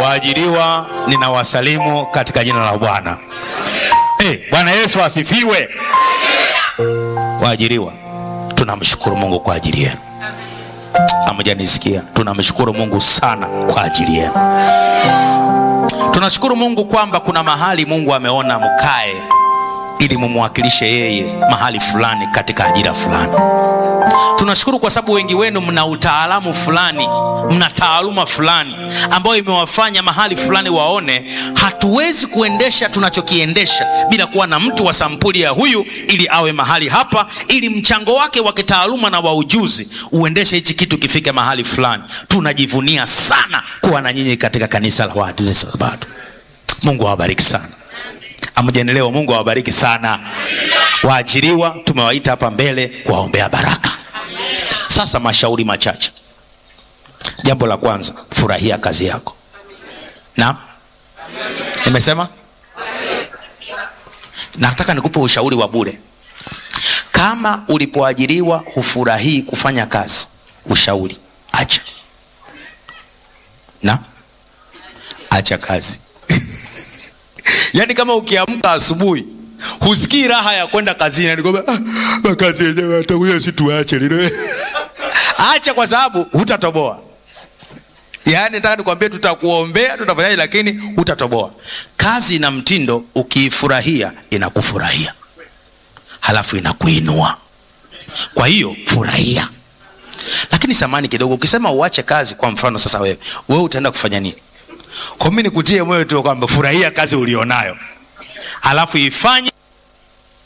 Waajiriwa ninawasalimu katika jina la Bwana. Bwana Yesu asifiwe. Waajiriwa, tunamshukuru Mungu kwa ajili yenu. Hamjanisikia? Tunamshukuru Mungu sana kwa ajili yenu. Tunashukuru Mungu kwamba kuna mahali Mungu ameona mkae ili mumwakilishe yeye mahali fulani katika ajira fulani. Tunashukuru kwa sababu wengi wenu mna utaalamu fulani, mna taaluma fulani ambayo imewafanya mahali fulani waone hatuwezi kuendesha tunachokiendesha bila kuwa na mtu wa sampuli ya huyu ili awe mahali hapa, ili mchango wake wa kitaaluma na wa ujuzi uendeshe hichi kitu kifike mahali fulani. Tunajivunia sana kuwa na nyinyi katika kanisa la Waadventista wa Sabato. Mungu awabariki sana. Amjanielewa, Mungu awabariki sana. Waajiriwa tumewaita hapa mbele kuwaombea baraka. Sasa mashauri machache. Jambo la kwanza, furahia kazi yako. Na nimesema nataka nikupe ushauri wa bure. Kama ulipoajiriwa hufurahii kufanya kazi, ushauri, acha. Na acha kazi. Yaani kama ukiamka asubuhi husikii raha ya kwenda kazini, nikwambia kazi yenyewe atakuja si tuache lile. Acha, kwa sababu hutatoboa. Yaani nataka nikwambie tutakuombea, tutafanya, lakini hutatoboa. Kazi na mtindo ukiifurahia inakufurahia. Halafu inakuinua. Kwa hiyo furahia. Lakini samani kidogo, ukisema uache kazi, kwa mfano sasa wewe utaenda kufanya nini? Kwa mimi nikutie moyo tu kwamba furahia kazi ulionayo. Halafu ifanye